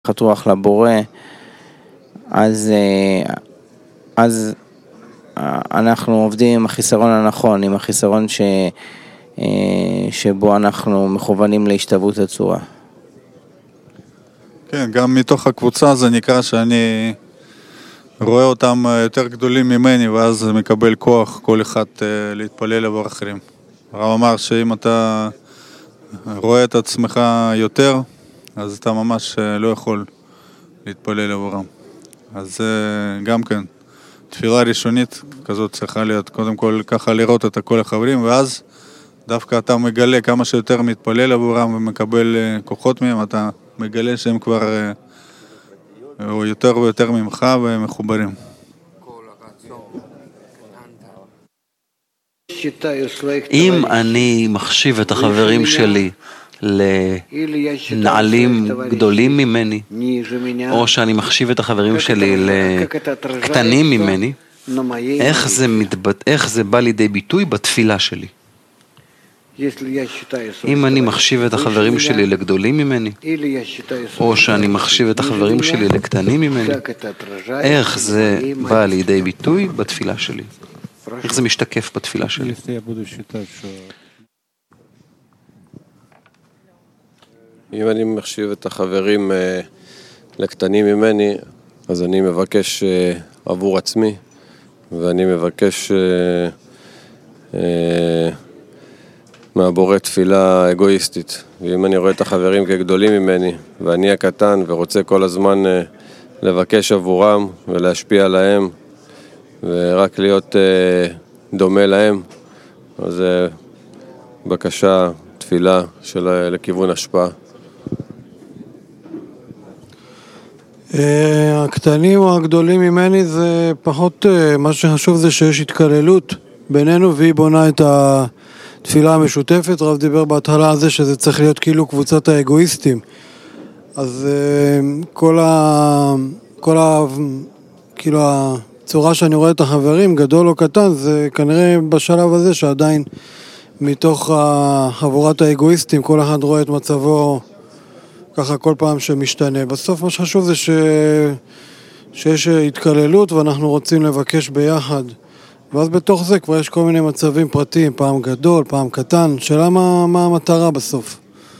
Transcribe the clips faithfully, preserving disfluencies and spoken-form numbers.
רוח לבורא, אז, אז אנחנו עובדים עם החיסרון הנכון, עם החיסרון ש, שבו אנחנו מכוונים להשתוות הצורה. כן, גם מתוך הקבוצה זה נקרא שאני רואה אותם יותר גדולים ממני, ואז מקבל כוח כל אחד להתפלל עבור אחרים. הרב אמר שאם אתה רואה את עצמך יותר, אז אתה ממש לא יכול להתפלל עבורם. אז גם כן, תפילה ראשונית כזאת צריכה להיות, קודם כל ככה לראות את כל החברים, ואז דווקא אתה מגלה כמה שיותר מתפלל עבורם ומקבל כוחות מהם, אתה מגלה שהם כבר יותר ויותר ממך ומחוברים. אם אני מחשיב את החברים שלי לנעלים גדולים ממני, או שאני מחשיב את החברים שלי לקטנים ממני, איך זה מתבט... איך זה בא לידי ביטוי בתפילה שלי? אם אני מחשיב את החברים שלי לגדולים ממני, או שאני מחשיב את החברים שלי לקטנים ממני, איך זה בא לידי ביטוי בתפילה שלי? איך זה משתקף בתפילה שלי? אם אני מחשיב את החברים לקטנים ממני, אז אני מבקש עבור עצמי, ואני מבקש מהבורא תפילה אגואיסטית. ואם אני רואה את החברים כגדולים ממני, ואני הקטן ורוצה כל הזמן לבקש עבורם ולהשפיע עליהם, ורק להיות דומה להם, אז זה בקשה, תפילה של לכיוון השפעה. הקטנים או הגדולים ממני זה פחות, מה שחשוב זה שיש התקללות בינינו, והיא בונה את התפילה המשותפת. רב דיבר בהתחלה על זה שזה צריך להיות כאילו קבוצת האגואיסטים, אז כל ה... כל ה... כאילו הצורה שאני רואה את החברים, גדול או קטן, זה כנראה בשלב הזה שעדיין מתוך חבורת האגואיסטים כל אחד רואה את מצבו ככה כל פעם שמשתנה. בסוף מה שחשוב זה ש... שיש התקללות ואנחנו רוצים לבקש ביחד, ואז בתוך זה כבר יש כל מיני מצבים פרטיים, פעם גדול, פעם קטן. שאלה מה, מה המטרה בסוף?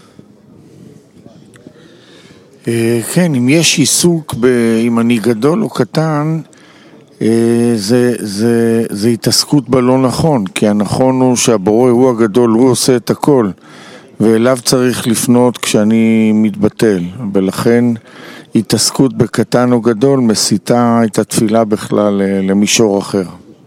כן, אם יש עיסוק ב... אם אני גדול או קטן, זה, זה, זה התעסקות בלא נכון, כי הנכון הוא שהבורא הוא הגדול, הוא עושה את הכל, ואליו צריך לפנות כשאני מתבטל, ולכן התעסקות בקטן או גדול מסיתה את התפילה בכלל למישור אחר.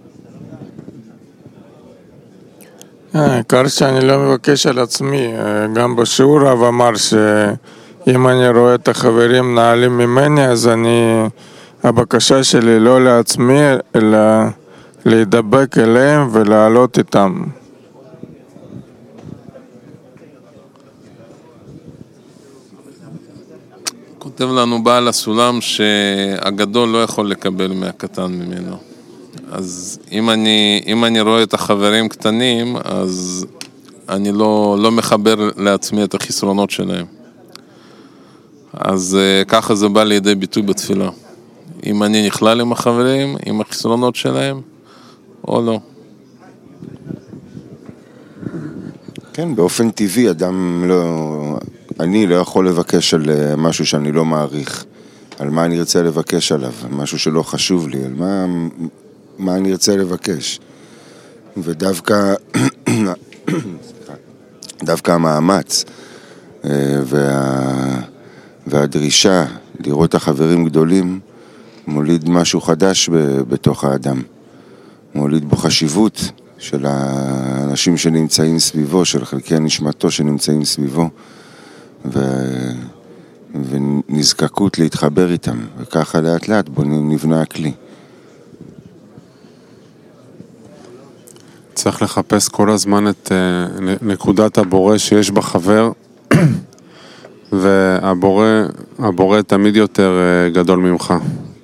העיקר שאני לא מבקש על עצמי. גם בשיעור רב אמר שאם אני רואה את החברים נעלים ממני, אז אני, הבקשה שלי לא לעצמי, אלא להידבק אליהם ולעלות איתם. כותב לנו בעל הסולם שהגדול לא יכול לקבל מהקטן ממנו. אז אם אני, אם אני רואה את החברים קטנים, אז אני לא, לא מחבר לעצמי את החסרונות שלהם. אז ככה זה בא לידי ביטוי בתפילה. אם אני נכלל עם החברים, עם החסרונות שלהם, או לא. כן, באופן טבעי אדם לא... אני לא יכול לבקש על משהו שאני לא מעריך. על מה אני רוצה לבקש עליו, משהו שלא חשוב לי, על מה, מה אני רוצה לבקש. ודווקא, דווקא המאמץ וה, והדרישה לראות החברים גדולים מוליד משהו חדש בתוך האדם. מוליד בו חשיבות של האנשים שנמצאים סביבו, של חלקי הנשמתו שנמצאים סביבו. ו... ונזקקות להתחבר איתם, וככה לאט לאט בו נבנה הכלי. צריך לחפש כל הזמן את נקודת הבורא שיש בחבר, והבורא הבורא תמיד יותר גדול ממך.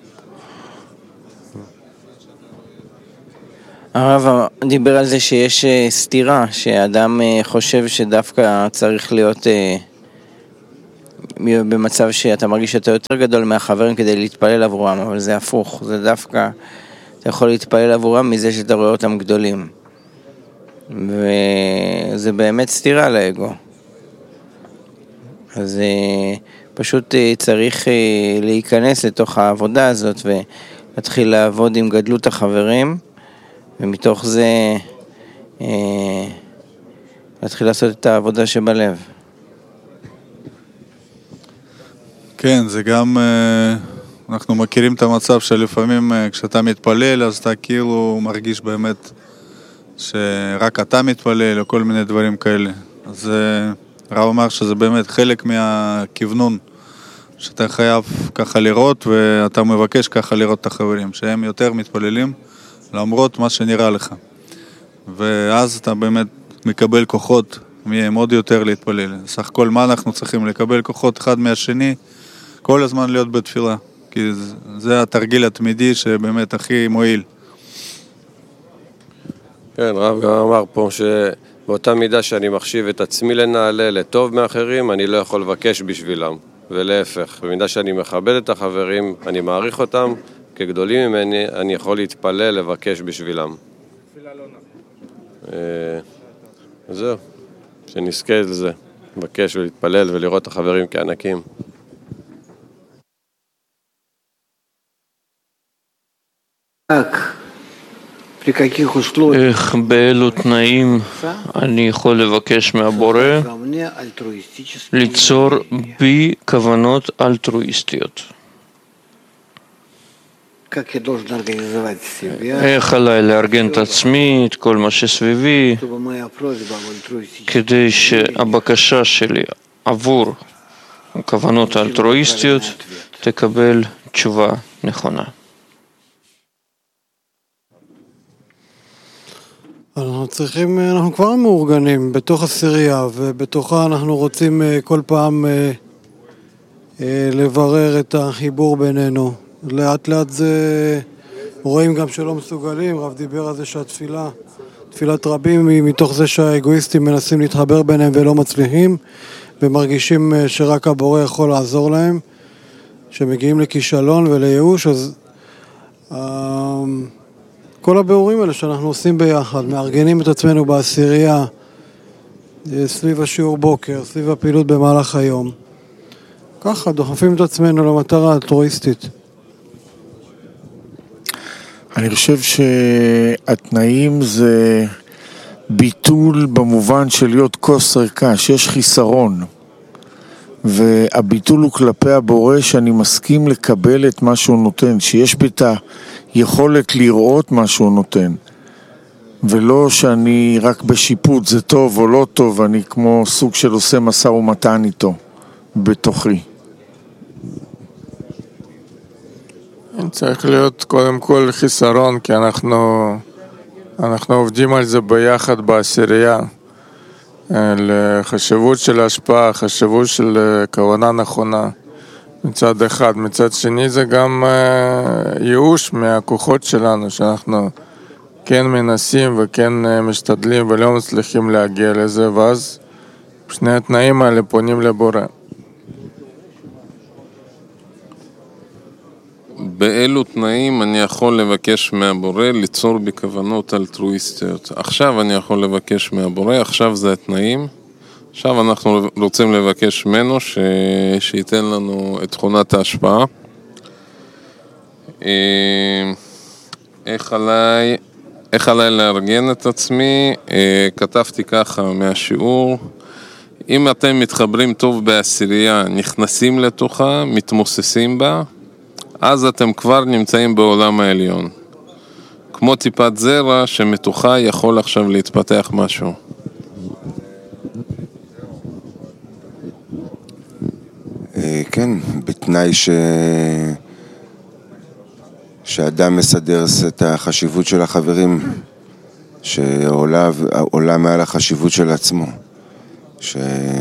הרב דיבר על זה שיש סתירה, שאדם חושב שדווקא צריך להיות במצב שאתה מרגיש שאתה יותר גדול מהחברים כדי להתפלל עבורם, אבל זה הפוך, זה דווקא, אתה יכול להתפלל עבורם מזה שאתה רואה אותם גדולים. וזה באמת סתירה לאגו. אז פשוט צריך להיכנס לתוך העבודה הזאת ולהתחיל לעבוד עם גדלות החברים, ומתוך זה להתחיל לעשות את העבודה שבלב. כן, זה גם, אנחנו מכירים את המצב שלפעמים כשאתה מתפלל, אז אתה כאילו מרגיש באמת שרק אתה מתפלל או כל מיני דברים כאלה. אז הרב אמר שזה באמת חלק מהכיוונון שאתה חייב ככה לראות, ואתה מבקש ככה לראות את החברים, שהם יותר מתפללים למרות מה שנראה לך. ואז אתה באמת מקבל כוחות מהם עוד יותר להתפלל. סך הכל מה אנחנו צריכים? לקבל כוחות אחד מהשני, כל הזמן להיות בתפילה. כי זה התרגיל התמידי שבאמת הכי מועיל. כן, רב גם אמר פה שבאותה מידה שאני מחשיב את עצמי לנעלה לטוב מאחרים, אני לא יכול לבקש בשבילם. ולהפך, במידה שאני מכבד את החברים, אני מעריך אותם, כגדולים ממני, אני יכול להתפלל, לבקש בשבילם. תפילה לא נכון. זהו, שנזכה לזה, לבקש ולהתפלל ולראות את החברים כענקים. איך באילו תנאים אני יכול לבקש מהבורא ליצור בי כוונות אלטרואיסטיות? איך עליי לארגן את עצמי, את כל מה שסביבי, כדי שהבקשה שלי עבור הכוונות האלטרואיסטיות תקבל תשובה נכונה. אנחנו צריכים, אנחנו כבר מאורגנים בתוך הסירייה, ובתוכה אנחנו רוצים כל פעם לברר את החיבור בינינו. לאט לאט זה, רואים גם שלא מסוגלים, רב דיבר על זה שהתפילה, תפילת רבים היא מתוך זה שהאגואיסטים מנסים להתחבר ביניהם ולא מצליחים, ומרגישים שרק הבורא יכול לעזור להם, שמגיעים לכישלון ולייאוש. אז כל הביאורים האלה שאנחנו עושים ביחד, מארגנים את עצמנו בעשירייה, סביב השיעור בוקר, סביב הפעילות במהלך היום. ככה דוחפים את עצמנו למטרה אלטרואיסטית. אני חושב שהתנאים זה ביטול במובן של להיות כוס ריקה, שיש חיסרון. והביטול הוא כלפי הבורא שאני מסכים לקבל את מה שהוא נותן, שיש בי יכולת לראות מה שהוא נותן, ולא שאני רק בשיפוט, זה טוב או לא טוב, אני כמו סוג של עושה משא ומתן איתו, בתוכי. צריך להיות קודם כל חיסרון, כי אנחנו, אנחנו עובדים על זה ביחד בעשירייה. לחשיבות של ההשפעה, חשיבות של כוונה נכונה מצד אחד. מצד שני זה גם ייאוש מהכוחות שלנו, שאנחנו כן מנסים וכן משתדלים ולא מצליחים להגיע לזה, ואז שני התנאים האלה פונים לבורא. באילו תנאים אני יכול לבקש מהבורא ליצור בכוונות אלטרואיסטיות? עכשיו אני יכול לבקש מהבורא, עכשיו זה התנאים. עכשיו אנחנו רוצים לבקש ממנו ש... שייתן לנו את תכונת ההשפעה. איך עליי, איך עליי לארגן את עצמי? כתבתי ככה מהשיעור. אם אתם מתחברים טוב בעשירייה, נכנסים לתוכה, מתמוססים בה, אז אתם כבר נמצאים בעולם העליון. כמו טיפת זרע שמתוכה יכול עכשיו להתפתח משהו. כן, בתנאי ש... שאדם מסדר את החשיבות של החברים, שעולה עולה מעל החשיבות של עצמו. ש...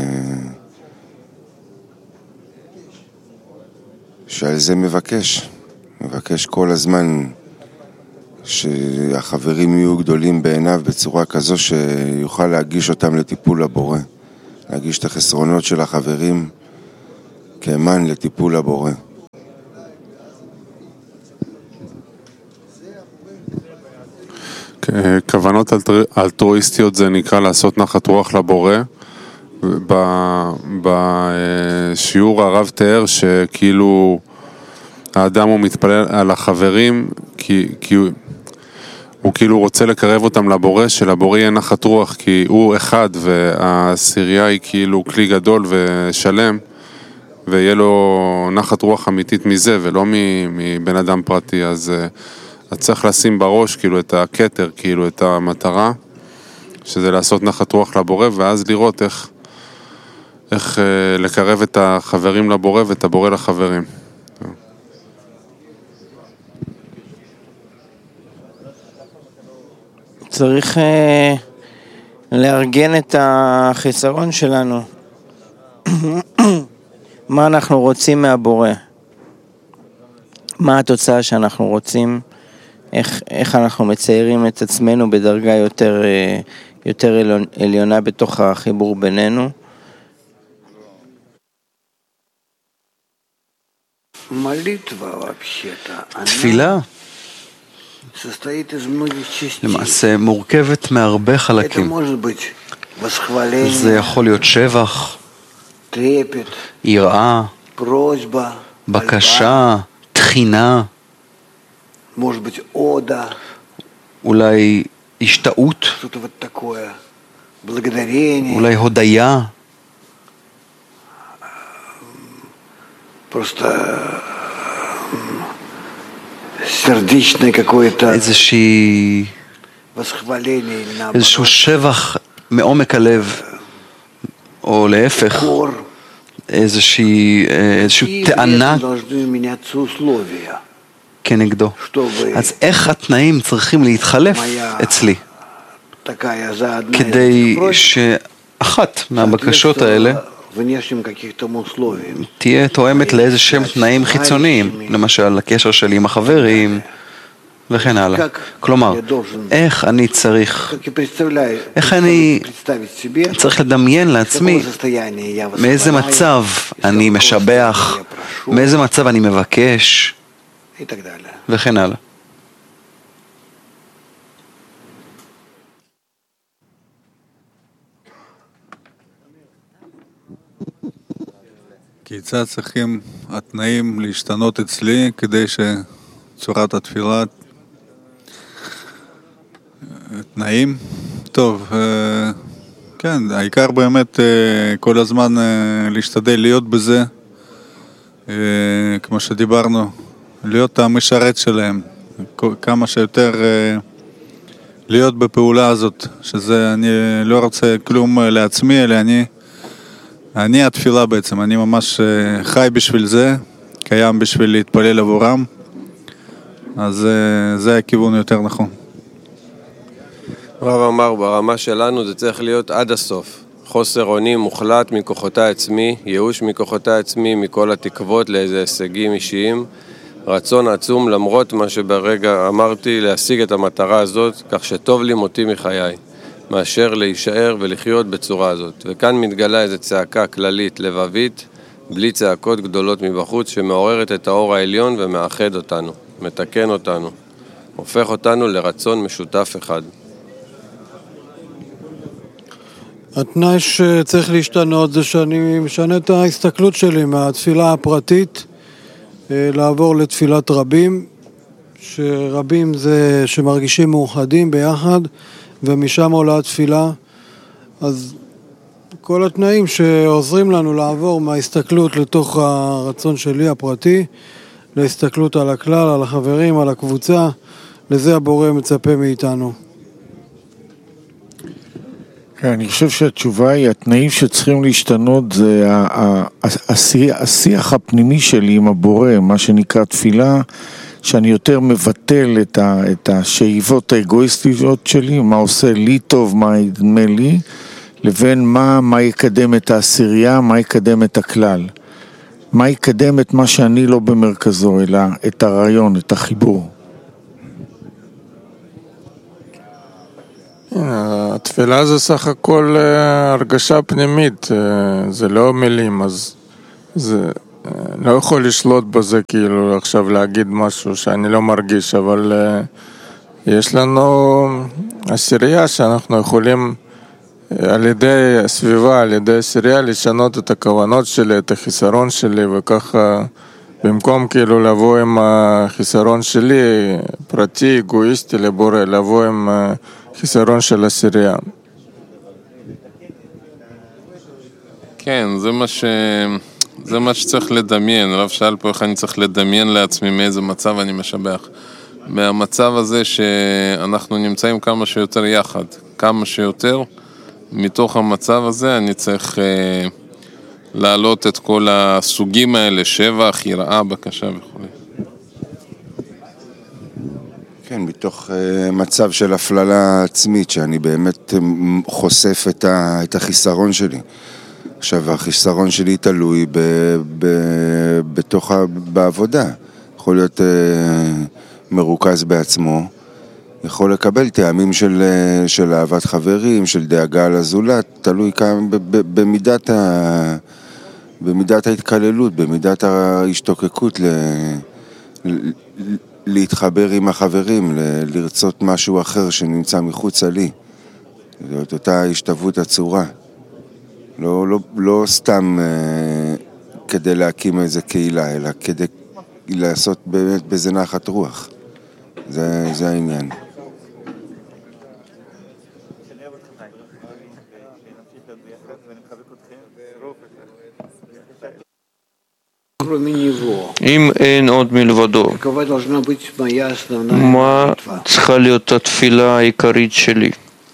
שעל זה מבקש, מבקש כל הזמן שהחברים יהיו גדולים בעיניו בצורה כזו שיוכל להגיש אותם לטיפול הבורא, להגיש את החסרונות של החברים כאמן לטיפול הבורא. כוונות אלטרואיסטיות זה נקרא לעשות נחת רוח לבורא. בשיעור הרב תיאר שכאילו האדם הוא מתפלל על החברים כי, כי הוא, הוא כאילו רוצה לקרב אותם לבורא, שלבורא יהיה נחת רוח כי הוא אחד והעשירייה היא כאילו כלי גדול ושלם ויהיה לו נחת רוח אמיתית מזה ולא מבן אדם פרטי. אז אז צריך לשים בראש כאילו את הכתר, כאילו את המטרה, שזה לעשות נחת רוח לבורא, ואז לראות איך, איך אה, לקרב את החברים לבורא ואת הבורא לחברים. צריך אה, לארגן את החיסרון שלנו. מה אנחנו רוצים מהבורא? מה התוצאה שאנחנו רוצים? איך, איך אנחנו מציירים את עצמנו בדרגה יותר, יותר עליונה בתוך החיבור בינינו. תפילה למעשה מורכבת מהרבה חלקים. זה יכול להיות שבח, יראה, בקשה, תחינה, אולי השתאות, אולי הודיה, איזושהי איזשהו שבח מעומק הלב, או להפך, איזושהי איזשהו טענה כנגדו. אז איך התנאים צריכים להתחלף אצלי כדי שאחת מהבקשות האלה תהיה תואמת לאיזה שם תנאים חיצוניים, למשל הקשר שלי עם החברים וכן הלאה. כלומר, איך אני צריך איך אני צריך לדמיין לעצמי מאיזה מצב אני משבח, מאיזה מצב אני מבקש וכן הלאה. כיצד צריכים התנאים להשתנות אצלי כדי שצורת התפילה תנאים? טוב, כן, העיקר באמת כל הזמן להשתדל להיות בזה, כמו שדיברנו, להיות המשרת שלהם, כמה שיותר להיות בפעולה הזאת, שזה אני לא רוצה כלום לעצמי, אלא אני אני התפילה בעצם, אני ממש חי בשביל זה, קיים בשביל להתפלל עבורם, אז זה הכיוון יותר נכון. רב אמר, ברמה שלנו זה צריך להיות עד הסוף. חוסר אונים מוחלט מכוחותי עצמי, ייאוש מכוחותי עצמי, מכל התקוות לאיזה הישגים אישיים, רצון עצום למרות מה שברגע אמרתי להשיג את המטרה הזאת, כך שטוב לי מותי מחיי, מאשר להישאר ולחיות בצורה הזאת. וכאן מתגלה איזו צעקה כללית, לבבית, בלי צעקות גדולות מבחוץ, שמעוררת את האור העליון ומאחד אותנו, מתקן אותנו, הופך אותנו לרצון משותף אחד. התנאי שצריך להשתנות זה שאני משנה את ההסתכלות שלי מהתפילה הפרטית לעבור לתפילת רבים, שרבים זה שמרגישים מאוחדים ביחד ומשם עולה התפילה. אז כל התנאים שעוזרים לנו לעבור מההסתכלות לתוך הרצון שלי הפרטי להסתכלות על הכלל, על החברים, על הקבוצה, לזה הבורא מצפה מאיתנו. אני חושב שהתשובה היא, התנאים שצריכים להשתנות זה השיח הפנימי שלי עם הבורא, מה שנקרא תפילה, שאני יותר מבטל את השאיבות האגואיסטיות שלי, מה עושה לי טוב, מה ידמה לי, לבין מה, מה יקדם את העשירייה, מה יקדם את הכלל. מה יקדם את מה שאני לא במרכזו, אלא את הרעיון, את החיבור. התפילה זה סך הכל הרגשה פנימית, זה לא מילים, אז זה לא יכול לשלוט בזה, כאילו עכשיו להגיד משהו שאני לא מרגיש, אבל יש לנו עשירייה שאנחנו יכולים על ידי הסביבה, על ידי עשירייה לשנות את הכוונות שלי, את החיסרון שלי, וככה במקום כאילו לבוא עם החיסרון שלי, פרטי, אגואיסטי לבורא, לבוא עם חיסרון של עשירייה. כן, זה מה ש... זה מה שצריך לדמיין. הרב שאל פה איך אני צריך לדמיין לעצמי מאיזה מצב אני משבח. מהמצב הזה שאנחנו נמצאים כמה שיותר יחד, כמה שיותר, מתוך המצב הזה אני צריך אה, להעלות את כל הסוגים האלה, שבח, יראה, בקשה וכו'. כן, מתוך uh, מצב של הפללה עצמית, שאני באמת uh, חושף את, ה, את החיסרון שלי. עכשיו, החיסרון שלי תלוי ב, ב, בתוך ה, בעבודה. יכול להיות uh, מרוכז בעצמו, יכול לקבל טעמים של, uh, של אהבת חברים, של דאגה לזולת, תלוי כאן ב, ב, במידת, ה, במידת ההתקללות, במידת ההשתוקקות ל... ל להתחבר עם החברים, ל- לרצות משהו אחר שנמצא מחוץ לי. זאת אותה השתוות הצורה. לא, לא, לא סתם אה, כדי להקים איזה קהילה, אלא כדי לעשות באמת בזה נחת רוח. זה, זה העניין. אם אין עוד מלבדו, מה צריכה להיות התפילה העיקרית שלי?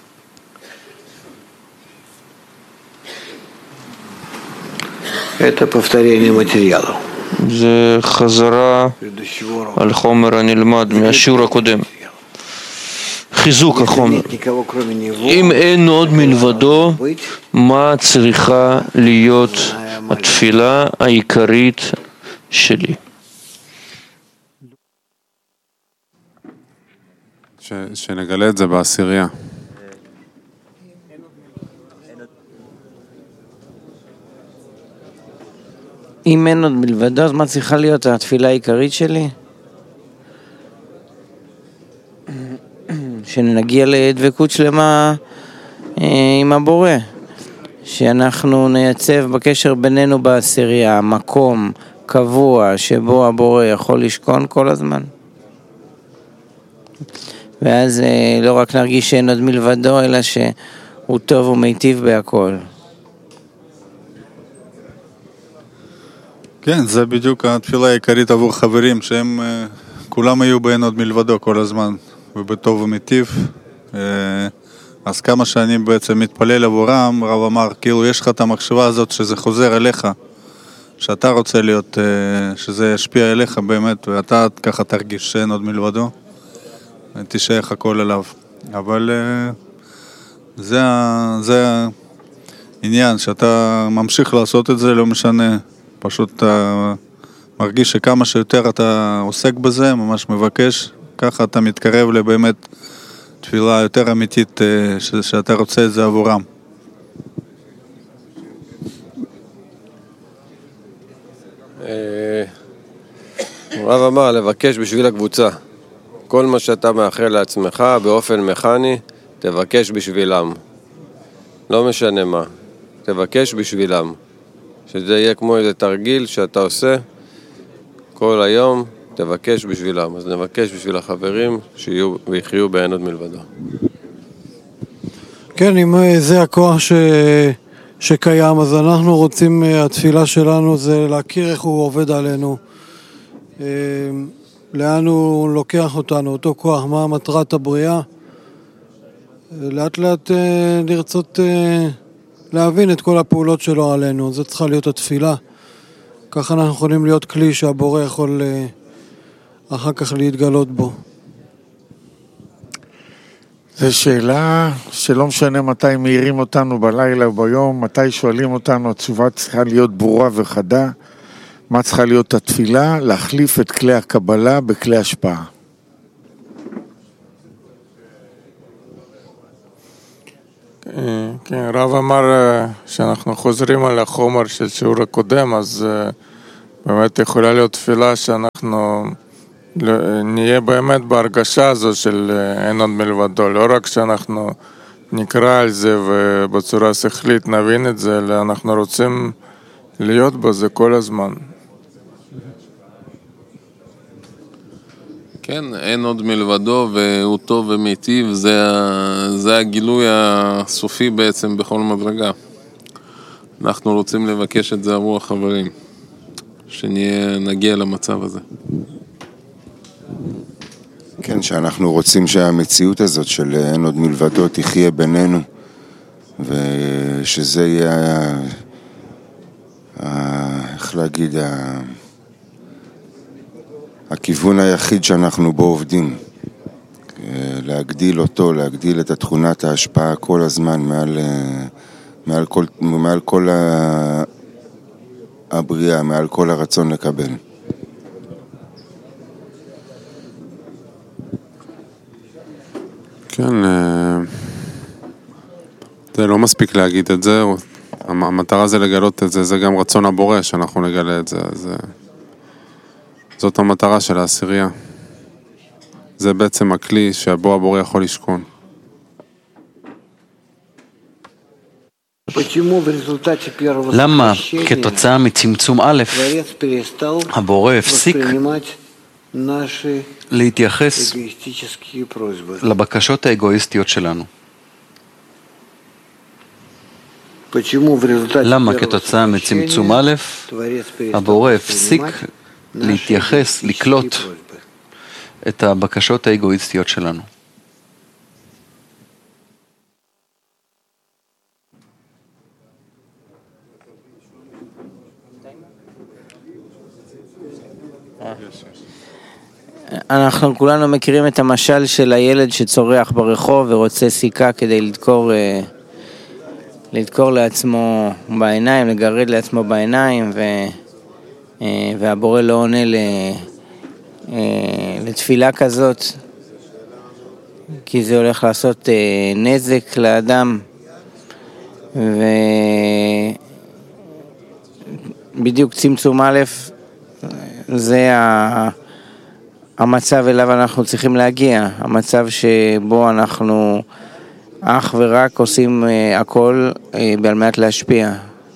זה חזרה על חומר הנלמד מהשיעור הקודם, חיזוק החומר. אם אין עוד מלבדו, מה צריכה להיות התפילה העיקרית שלי? ש, שנגלה את זה בעשירייה. אם אין עוד מלבדו, אז מה צריכה להיות התפילה העיקרית שלי? שנגיע לדבקות שלמה עם הבורא. שאנחנו נייצב בקשר בינינו בעשירייה, מקום קבוע שבו הבורא יכול לשכון כל הזמן. ואז לא רק נרגיש שאין עוד מלבדו, אלא שהוא טוב ומיטיב בהכל. כן, זה בדיוק התפילה העיקרית עבור חברים, שהם כולם היו באין עוד מלבדו כל הזמן, ובטוב ומיטיב. אז כמה שאני בעצם מתפלל עבורם, רב אמר, כאילו יש לך את המחשבה הזאת שזה חוזר אליך, שאתה רוצה להיות, שזה ישפיע אליך באמת, ואתה ככה תרגיש שאין עוד מלבדו, תשייך הכל אליו. אבל זה, זה העניין, שאתה ממשיך לעשות את זה, לא משנה, פשוט אתה מרגיש שכמה שיותר אתה עוסק בזה, ממש מבקש, ככה אתה מתקרב לבאמת תפילה יותר אמיתית ש- שאתה רוצה את זה עבורם. הרב אמר לבקש בשביל הקבוצה. כל מה שאתה מאחל לעצמך באופן מכני, תבקש בשבילם. לא משנה מה, תבקש בשבילם. שזה יהיה כמו איזה תרגיל שאתה עושה כל היום, תבקש בשבילם. אז נבקש בשביל החברים שיהיו ויחיו באין עוד מלבדו. כן, אם זה הכוח ש... שקיים, אז אנחנו רוצים, התפילה שלנו זה להכיר איך הוא עובד עלינו, לאן הוא לוקח אותנו, אותו כוח, מה מטרת הבריאה, לאט לאט לרצות להבין את כל הפעולות שלו עלינו. זה צריכה להיות התפילה, ככה אנחנו יכולים להיות כלי שהבורא יכול אחר כך להתגלות בו. זו שאלה שלא משנה מתי מהירים אותנו בלילה או ביום, מתי שואלים אותנו, התשובה צריכה להיות ברורה וחדה. מה צריכה להיות התפילה? להחליף את כלי הקבלה בכלי השפעה. כן, רב אמר שאנחנו חוזרים על החומר של שיעור הקודם, אז באמת יכולה להיות תפילה שאנחנו נהיה באמת בהרגשה הזו של אין עוד מלבדו, לא רק שאנחנו נקרא על זה ובצורה שכלית נבין את זה, אלא אנחנו רוצים להיות בזה כל הזמן. כן, אין עוד מלבדו והוא טוב ומיטיב, זה, זה הגילוי הסופי בעצם בכל מדרגה. אנחנו רוצים לבקש את זה עבור החברים, שנגיע למצב הזה. כן, שאנחנו רוצים שהמציאות הזאת של אין עוד מלבדו תחיה בינינו, ושזה יהיה, איך להגיד, הכיוון היחיד שאנחנו בו עובדים. להגדיל אותו, להגדיל את תכונת ההשפעה כל הזמן מעל, מעל כל, מעל כל הבריאה, מעל כל הרצון לקבל. כן, זה לא מספיק להגיד את זה, המטרה זה לגלות את זה, זה גם רצון הבורא שאנחנו נגלה את זה, אז זאת המטרה של העשירייה. זה בעצם הכלי שבו הבורא יכול לשכון. למה כתוצאה מצמצום א' הבורא הפסיק להתייחס לבקשות האגואיסטיות שלנו? למה כתוצאה מצמצום א' הבורא הפסיק להתייחס, לקלוט את הבקשות האגואיסטיות שלנו? אנחנו כולנו מכירים את המשל של הילד שצורח ברחוב ורוצה סיכה כדי לדקור, לדקור לעצמו בעיניים, לגרד לעצמו בעיניים, ו, והבורא לא עונה לתפילה כזאת, כי זה הולך לעשות נזק לאדם, ובדיוק צמצום א' זה ה... המצב אליו אנחנו צריכים להגיע, המצב שבו אנחנו אך ורק עושים הכל על מנת להשפיע.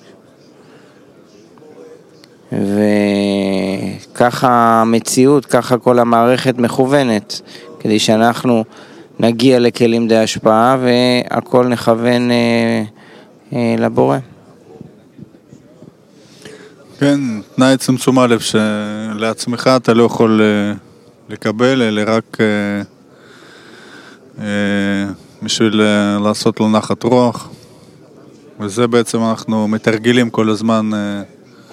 וככה המציאות, ככה כל המערכת מכוונת, כדי שאנחנו נגיע לכלים די השפעה והכל נכוון לבורא. כן, תנאי צמצום א' שלעצמך אתה לא יכול לקבל, אלא רק אה, אה, בשביל אה, לעשות לו נחת רוח, וזה בעצם אנחנו מתרגלים כל הזמן אה,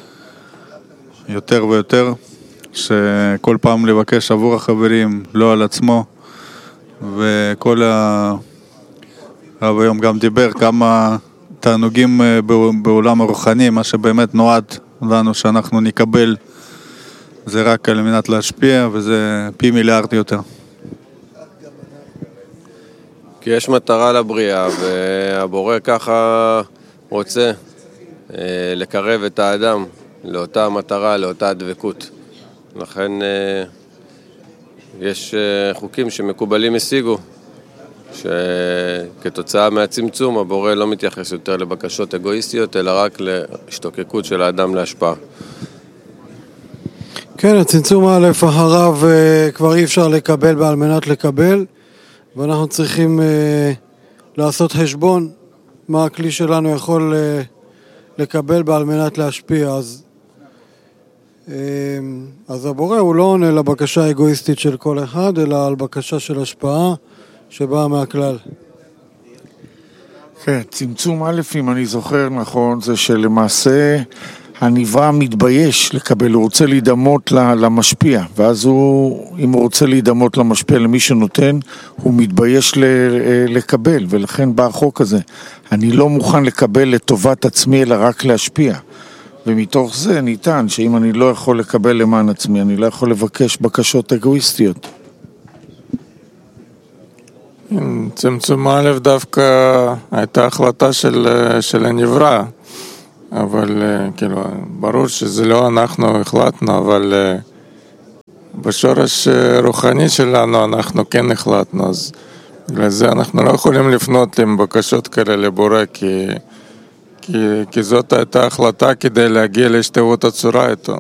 יותר ויותר, שכל פעם לבקש עבור החברים, לא על עצמו, וכל ה... הרב היום גם דיבר כמה תענוגים אה, בעולם הרוחני, מה שבאמת נועד לנו שאנחנו נקבל, זה רק על מנת להשפיע, וזה פי מיליארד יותר. כי יש מטרה לבריאה, והבורא ככה רוצה אה, לקרב את האדם לאותה מטרה, לאותה דבקות. לכן אה, יש אה, חוקים שמקובלים השיגו, שכתוצאה מהצמצום הבורא לא מתייחס יותר לבקשות אגואיסטיות, אלא רק להשתוקקות של האדם להשפעה. כן, הצמצום א' אחריו כבר אי אפשר לקבל בעל מנת לקבל, ואנחנו צריכים לעשות חשבון מה הכלי שלנו יכול לקבל בעל מנת להשפיע. אז, אז הבורא הוא לא עונה לבקשה האגואיסטית של כל אחד, אלא על בקשה של השפעה שבאה מהכלל. כן, צמצום א', אם אני זוכר נכון, זה שלמעשה הנברא מתבייש לקבל, הוא רוצה להידמות למשפיע, ואז הוא, אם הוא רוצה להידמות למשפיע למי שנותן, הוא מתבייש לקבל, ולכן בא החוק הזה. אני לא מוכן לקבל לטובת עצמי, אלא רק להשפיע. ומתוך זה ניתן שאם אני לא יכול לקבל למען עצמי, אני לא יכול לבקש בקשות אגואיסטיות. צמצום א' דווקא הייתה החלטה של, של הנברא. אבל כאילו, ברור שזה לא אנחנו החלטנו, אבל בשורש רוחני שלנו אנחנו כן החלטנו, אז בגלל זה אנחנו לא יכולים לפנות עם בקשות כאלה לבורא, כי, כי, כי זאת הייתה החלטה כדי להגיע להשתוות הצורה איתו.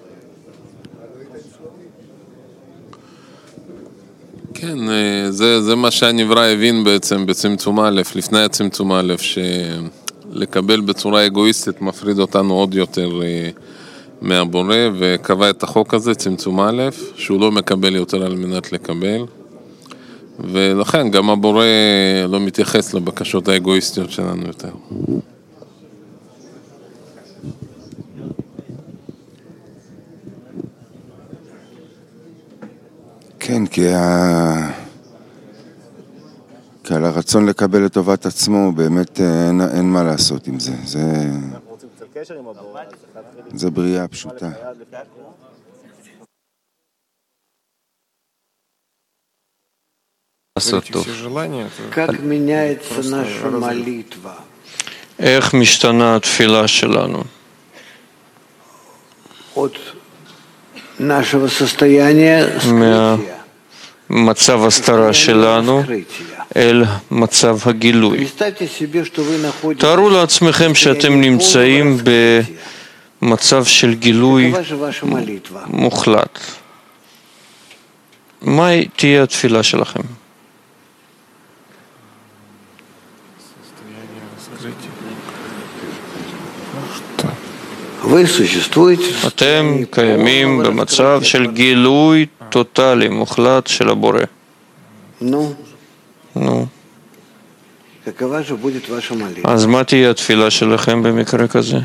כן, זה, זה מה שהנברא הבין בעצם בצמצום א', לפני הצמצום א', שלקבל בצורה אגואיסטית מפריד אותנו עוד יותר מהבורא, וקבע את החוק הזה, צמצום א', שהוא לא מקבל יותר על מנת לקבל, ולכן גם הבורא לא מתייחס לבקשות האגואיסטיות שלנו יותר. כן, כי, ה... כי על הרצון לקבל את טובת עצמו, באמת אין, אין מה לעשות עם זה. זה, זה בריאה פשוטה. איך משתנה התפילה שלנו? מהמצב הסתרה שלנו אל מצב הגילוי. תארו לעצמכם שאתם נמצאים במצב של גילוי מוחלט. מה תהיה התפילה שלכם? אתם קיימים במצב של גילוי טוטלי, מוחלט של הבורא. נו. נו. אז מה תהיה התפילה שלכם במקרה כזה?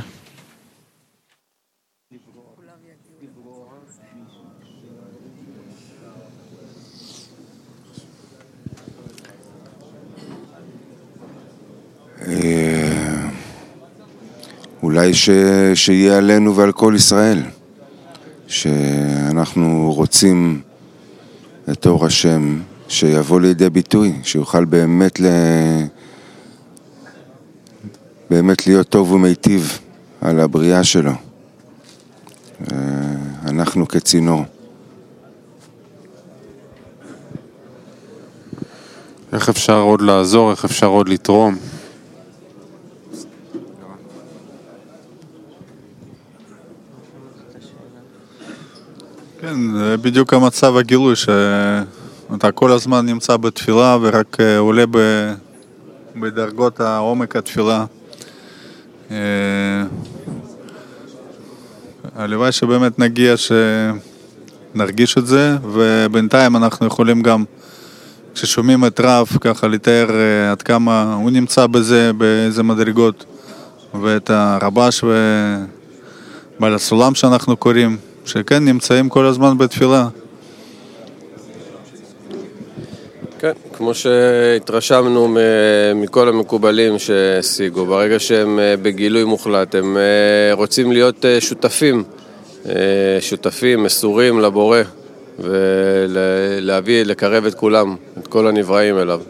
אולי ש... שיהיה עלינו ועל כל ישראל, שאנחנו רוצים את אור השם שיבוא לידי ביטוי, שיוכל באמת ל... באמת להיות טוב ומיטיב על הבריאה שלו. אנחנו כצינור. איך אפשר עוד לעזור, איך אפשר עוד לתרום? כן, זה בדיוק המצב הגילוי, שאתה כל הזמן נמצא בתפילה ורק עולה ב... בדרגות העומק התפילה. הלוואי שבאמת נגיע שנרגיש את זה, ובינתיים אנחנו יכולים גם, כששומעים את רב, ככה לתאר עד כמה הוא נמצא בזה, באיזה מדרגות, ואת הרבש ובעל הסולם שאנחנו קוראים, שכן נמצאים כל הזמן בתפילה. כן, כמו שהתרשמנו מכל המקובלים שהשיגו, ברגע שהם בגילוי מוחלט, הם רוצים להיות שותפים, שותפים, מסורים לבורא, ולהביא, לקרב את כולם, את כל הנבראים אליו.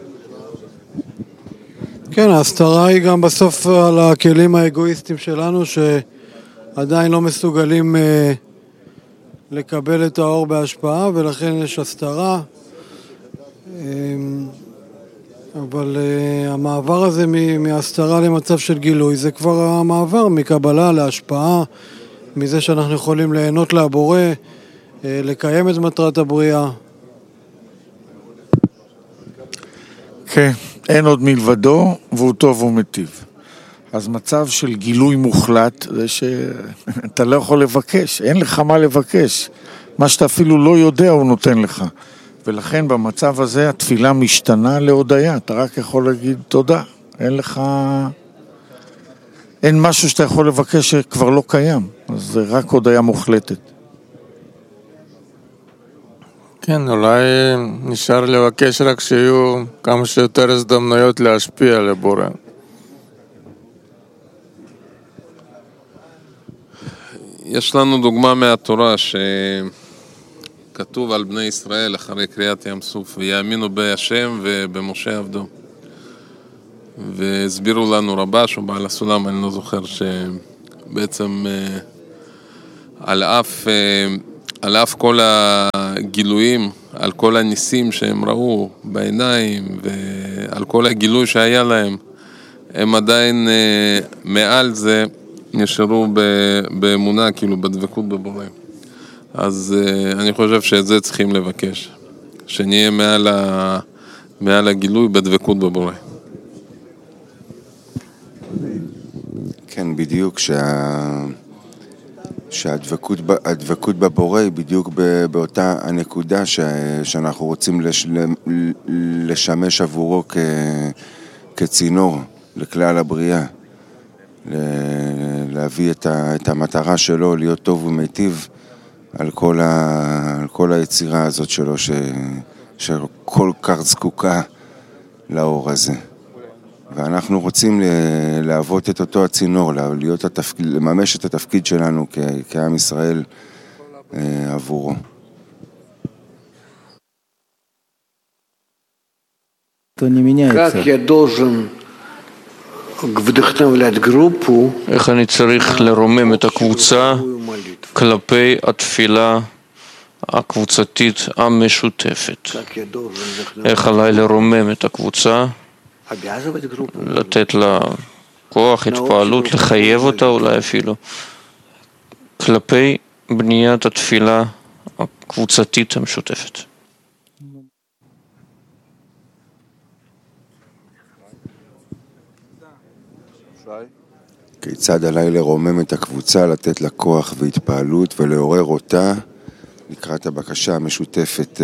כן, ההסתרה היא גם בסוף על הכלים האגואיסטיים שלנו, שעדיין לא מסוגלים לקבל את האור בהשפעה, ולכן יש הסתרה. אבל המעבר הזה מהסתרה למצב של גילוי, זה כבר המעבר מקבלה להשפעה, מזה שאנחנו יכולים ליהנות לבורא, לקיים את מטרת הבריאה. כן, אין עוד מלבדו, והוא טוב ומטיב. אז מצב של גילוי מוחלט, זה שאתה לא יכול לבקש, אין לך מה לבקש. מה שאתה אפילו לא יודע הוא נותן לך. ולכן במצב הזה התפילה משתנה להודיה, אתה רק יכול להגיד תודה. אין לך... אין משהו שאתה יכול לבקש שכבר לא קיים, אז זה רק הודיה מוחלטת. כן, אולי נשאר לבקש רק שיהיו כמה שיותר הזדמנויות להשפיע על הבורא. יש לנו דוגמה מהתורה שכתוב על בני ישראל אחרי קריאת ים סוף, ויאמינו בהשם ובמשה עבדו. והסבירו לנו רבש או בעל הסולם, אני לא זוכר, בעצם על אף, על אף כל הגילויים, על כל הניסים שהם ראו בעיניים ועל כל הגילוי שהיה להם, הם עדיין מעל זה נשארו באמונה, כאילו בדבקות בבורא. אז אני חושב שאת זה צריכים לבקש, שנהיה מעל, ה... מעל הגילוי בדבקות בבורא. כן, בדיוק, שה... שהדבקות ב... הדבקות בבורא היא בדיוק באותה הנקודה ש... שאנחנו רוצים לש... לשמש עבורו כ... כצינור לכלל הבריאה. להביא את, ה, את המטרה שלו, להיות טוב ומיטיב על כל, ה, על כל היצירה הזאת שלו, ש, שכל כך זקוקה לאור הזה. ואנחנו רוצים להוות את אותו הצינור, להיות התפקיד, לממש את התפקיד שלנו כ, כעם ישראל עבורו. Как я должен איך אני צריך לרומם את הקבוצה כלפי התפילה הקבוצתית המשותפת? איך עליי לרומם את הקבוצה, לתת לה כוח, התפעלות, לחייב אותה אולי אפילו, כלפי בניית התפילה הקבוצתית המשותפת? כיצד עליי לרומם את הקבוצה, לתת לה כוח והתפעלות ולעורר אותה לקראת הבקשה המשותפת.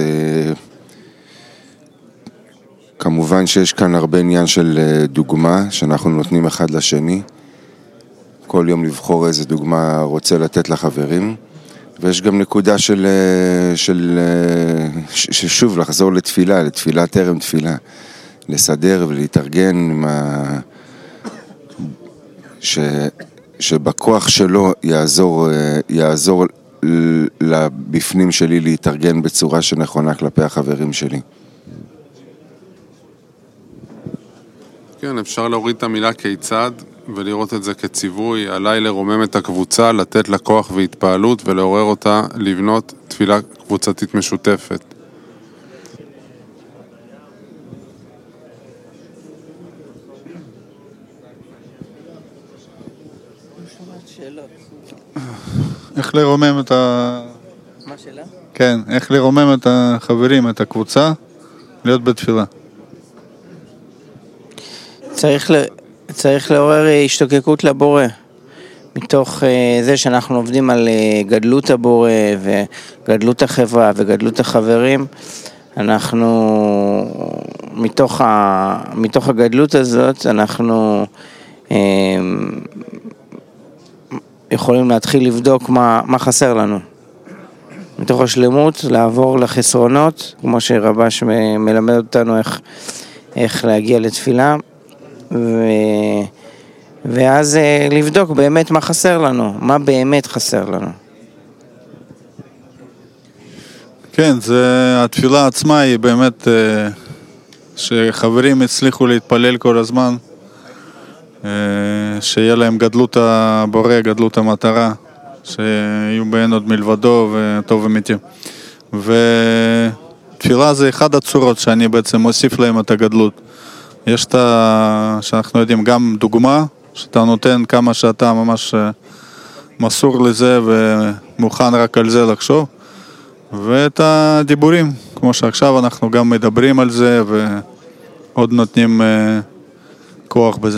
כמובן שיש כאן הרבה עניין של דוגמה שאנחנו נותנים אחד לשני, כל יום לבחור איזה דוגמה רוצה לתת לחברים, ויש גם נקודה של, של, ששוב לחזור לתפילה, לתפילה טרם תפילה, לסדר ולהתארגן עם ה... ש, שבכוח שלו יעזור, יעזור לבפנים שלי להתארגן בצורה שנכונה כלפי החברים שלי. כן, אפשר להוריד את המילה כיצד ולראות את זה כציווי, עליי לרומם את הקבוצה, לתת לה כוח והתפעלות ולעורר אותה לבנות תפילה קבוצתית משותפת. איך לרומם את ה... מה שאלה? כן, איך לרומם את החברים, את הקבוצה, להיות בתפילה. צריך, ל... צריך לעורר השתוקקות לבורא, מתוך זה שאנחנו עובדים על גדלות הבורא וגדלות החברה וגדלות החברים. אנחנו, מתוך, ה... מתוך הגדלות הזאת, אנחנו יכולים להתחיל לבדוק מה, מה חסר לנו. מתוך השלמות, לעבור לחסרונות, כמו שרבש מלמד אותנו איך, איך להגיע לתפילה, ו... ואז לבדוק באמת מה חסר לנו, מה באמת חסר לנו. כן, זה, התפילה עצמה היא באמת, שחברים הצליחו להתפלל כל הזמן, שיהיה להם גדלות הבורא, גדלות המטרה, שיהיו בהן עוד מלבדו וטוב ומיטיב. ותפילה זה אחד הצורות שאני בעצם מוסיף להם את הגדלות. יש את ה... שאנחנו יודעים גם דוגמה, שאתה נותן כמה שאתה ממש מסור לזה ומוכן רק על זה לחשוב, ואת הדיבורים, כמו שעכשיו אנחנו גם מדברים על זה ועוד נותנים כוח בזה.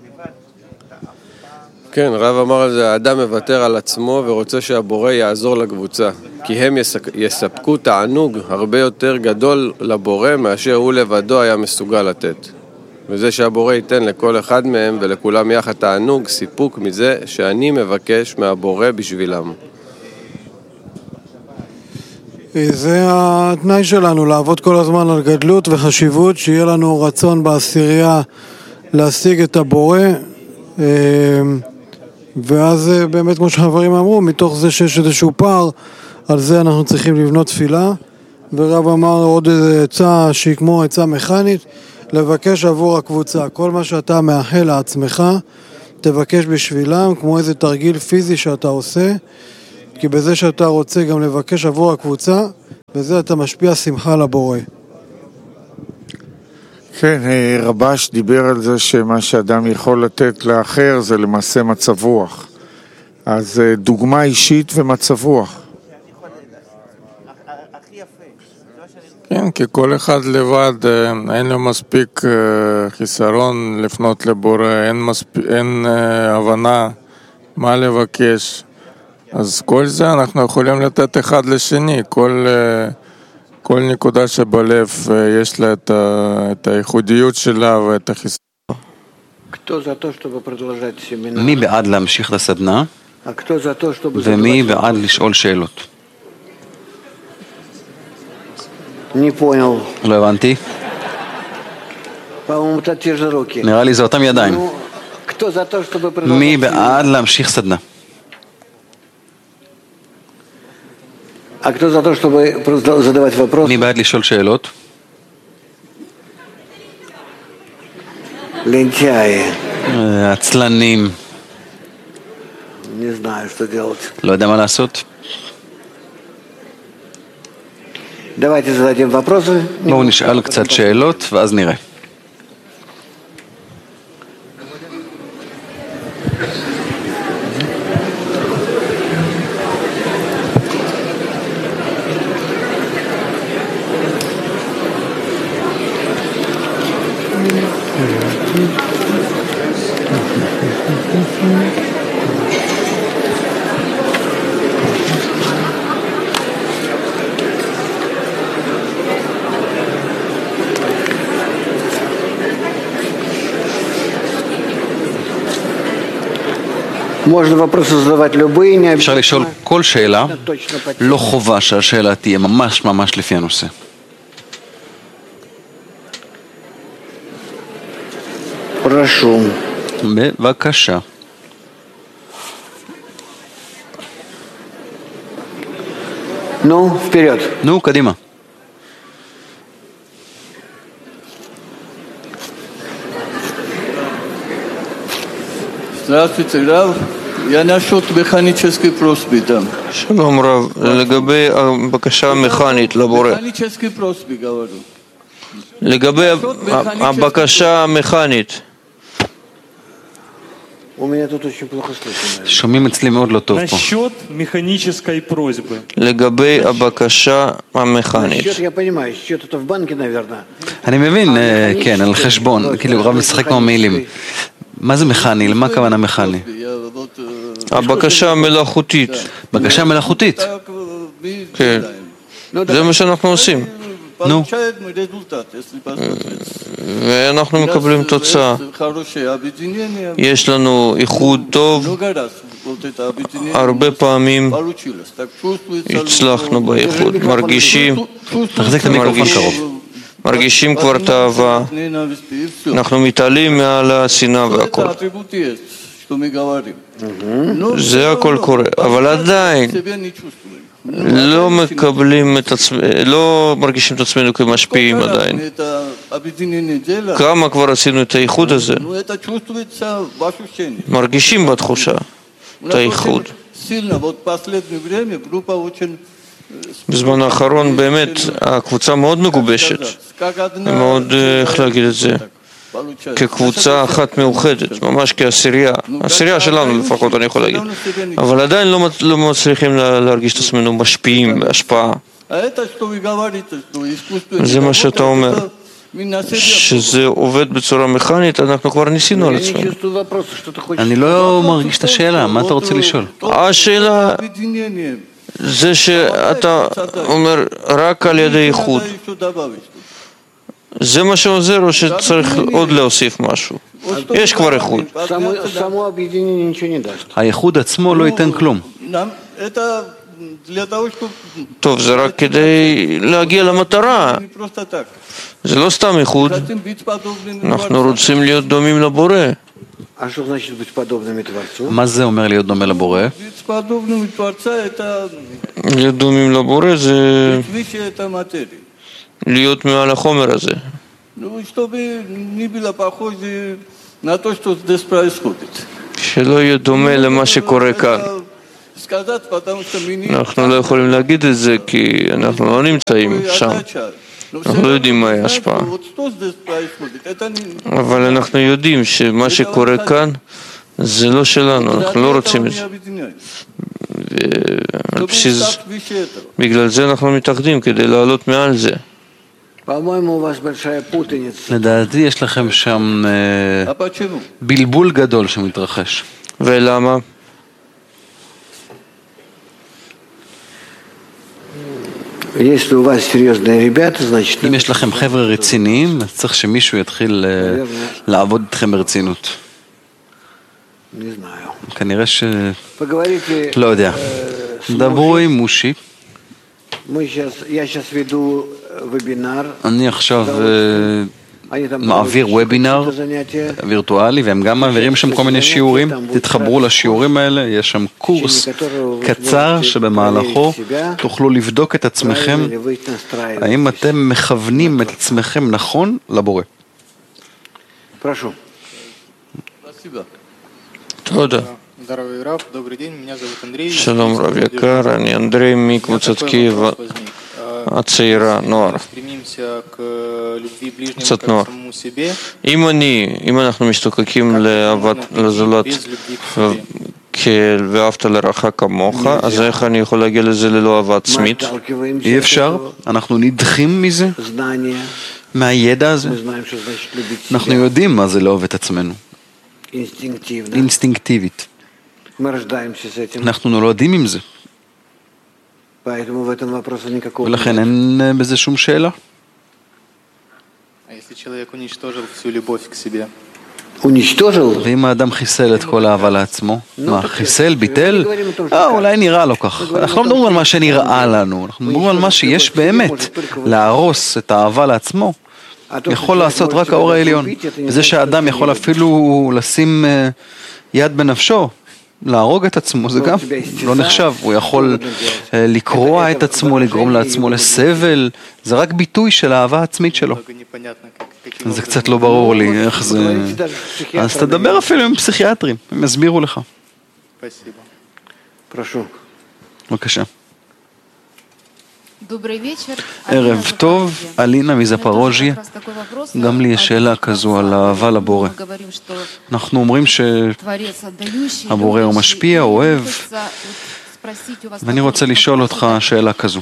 כן, רב אמר על זה, האדם מוותר על עצמו ורוצה שהבורא יעזור לקבוצה, כי הם יספקו תענוג הרבה יותר גדול לבורא מאשר הוא לבדו היה מסוגל לתת. וזה שהבורא ייתן לכל אחד מהם ולכולם יחד תענוג, סיפוק מזה שאני מבקש מהבורא בשבילם. זה התנאי שלנו, לעבוד כל הזמן על גדלות וחשיבות, שיהיה לנו רצון בעשירייה להשיג את הבורא, ואז באמת כמו שחברים אמרו, מתוך זה שיש איזשהו פער, על זה אנחנו צריכים לבנות תפילה. ורב אמר עוד איזה עצה שהיא כמו עצה מכנית, לבקש עבור הקבוצה. כל מה שאתה מאחל לעצמך, תבקש בשבילם, כמו איזה תרגיל פיזי שאתה עושה, כי בזה שאתה רוצה גם לבקש עבור הקבוצה, בזה אתה משפיע שמחה לבורא. כן, רבש דיבר על זה שמה שאדם יכול לתת לאחר זה למעשה מצב רוח. אז דוגמה אישית ומצב רוח. כן, כי כל אחד לבד, אין לו מספיק חיסרון לפנות לבורא, אין, מספיק, אין הבנה מה לבקש. אז כל זה אנחנו יכולים לתת אחד לשני, כל, כל נקודה שבלב יש לה את, ה, את הייחודיות שלה ואת החיסרון. מי בעד להמשיך את הסדנה? ומי בעד לשאול שאלות? לא הבנתי. נראה לי זה אותם ידיים. מי בעד להמשיך סדנה? מי בעד לשאול שאלות? עצלנים. לא יודע מה לעשות. בואו נשאל קצת שאלות ואז נראה. אפשר לשאול כל שאלה, לא חובה שהשאלה תהיה ממש ממש לפי הנושא. בבקשה. נו, вперед. נו, קדימה. Здравствуйте, Рав. Я насчет механической просьбы там. שלום רב, לגבי הבקשה המכנית לבורא. Механической просьбы говорю. לגבי הבקשה המכנית. שומעים אצלי מאוד לא טוב פה. насчет механической просьбы. לגבי הבקשה המכנית. אני מבין, כן, על חשבון, כאילו רב משחק כמו מילים. מה זה מכני? למה הכוונה מכני? הבקשה המלאכותית. בקשה מלאכותית? כן. זה מה שאנחנו עושים. נו. ואנחנו מקבלים תוצאה. יש לנו איחוד טוב, הרבה פעמים הצלחנו באיחוד, מרגישים, תחזק את המיקרופון קרוב. מרגישים כבר את האהבה, אנחנו מתעלים מעל השנאה והכל. זה הכל קורה, אבל עדיין לא מקבלים את עצמנו, לא מרגישים את עצמנו כמשפיעים עדיין. כמה כבר עשינו את האיחוד הזה? מרגישים בתחושה את האיחוד. בזמן האחרון באמת הקבוצה מאוד מגובשת, מאוד, איך להגיד את זה, כקבוצה אחת מאוחדת, ממש כעשירייה, עשירייה שלנו לפחות אני יכול להגיד, אבל עדיין לא, לא מצליחים להרגיש את עצמנו משפיעים בהשפעה. זה מה שאתה אומר, שזה עובד בצורה מכנית, אנחנו כבר ניסינו על עצמנו. אני לא מרגיש את השאלה, מה אתה רוצה לשאול? השאלה זה שאתה אומר רק על ידי איחוד. זה מה שעוזר או שצריך עוד להוסיף משהו? יש כבר איחוד. האיחוד עצמו לא ייתן כלום. טוב, זה רק כדי להגיע למטרה. זה לא סתם איחוד. אנחנו רוצים להיות דומים לבורא. מה זה אומר להיות דומה לבורא? להיות דומים לבורא זה להיות מעל החומר הזה. שלא יהיה דומה למה שקורה כאן. אנחנו לא יכולים להגיד את זה כי אנחנו לא נמצאים שם. אנחנו לא יודעים מהי ההשפעה. אבל אנחנו יודעים שמה שקורה כאן זה לא שלנו, אנחנו לא רוצים את זה. בגלל זה אנחנו מתאחדים כדי לעלות מעל זה. לדעתי יש לכם שם בלבול גדול שמתרחש. ולמה? אם יש לכם חבר'ה רציניים, אז צריך שמישהו יתחיל לעבוד איתכם ברצינות. כנראה ש... לא יודע. דברו עם מושי. אני עכשיו מעביר וובינר וירטואלי, והם גם מעבירים שם כל מיני שיעורים. תתחברו לשיעורים האלה, יש שם קורס קצר שבמהלכו תוכלו לבדוק את עצמכם, האם אתם מכוונים את עצמכם נכון לבורא. תודה. שלום רב יקר, אני אנדרי מקבוצת קייב הצעירה, נוער, קצת נוער. אם אני, אם אנחנו משתוקקים לאהבת לזולת ואהבת לרעך כמוך, אז איך אני יכול להגיע לזה ללא אהבה עצמית? אי אפשר, אנחנו נדחים מזה, מהידע הזה. אנחנו יודעים מה זה לאהוב את עצמנו. אינסטינקטיבית. אנחנו נולדים עם זה. ולכן אין בזה שום שאלה. ואם האדם חיסל את כל האהבה לעצמו, מה, חיסל, ביטל? אה, אולי נראה לו כך. אנחנו לא מדברים על מה שנראה לנו, אנחנו מדברים על מה שיש באמת. להרוס את האהבה לעצמו יכול לעשות רק האור העליון. וזה שהאדם יכול אפילו לשים יד בנפשו, להרוג את עצמו, זה גם לא נחשב. הוא יכול לקרוע את עצמו, לגרום לעצמו לסבל, זה רק ביטוי של האהבה העצמית שלו. זה קצת לא ברור לי איך זה... אז תדבר אפילו עם פסיכיאטרים, הם יסבירו לך. בבקשה. ערב טוב, אלינה מזפרוז'יה. גם לי יש שאלה כזו על האהבה לבורא. אנחנו אומרים שהבורא הוא משפיע, אוהב, ואני רוצה לשאול אותך שאלה כזו.